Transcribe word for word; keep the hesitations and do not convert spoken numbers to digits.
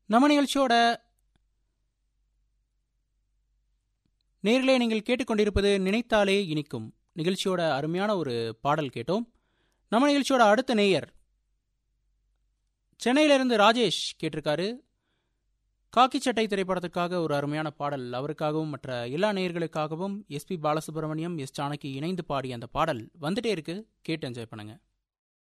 நம்ம நிகழ்ச்சியோட நேரிலே நீங்கள் கேட்டுக்கொண்டிருப்பது நினைத்தாலே இனிக்கும் நிகழ்ச்சியோட அருமையான ஒரு பாடல் கேட்டோம். நம்ம நிகழ்ச்சியோட அடுத்த நேயர் சென்னையிலிருந்து ராஜேஷ் கேட்டிருக்காரு. காக்கி சட்டை திரைப்படத்துக்காக ஒரு அருமையான பாடல். அவருக்காகவும் மற்ற எல்லா நேயர்களுக்காகவும் எஸ்பி பாலசுப்ரமணியம், எஸ் ஜானகி இணைந்து பாடிய அந்த பாடல் வந்துட்டே இருக்கு. கேட்டு என்ஜாய் பண்ணுங்க.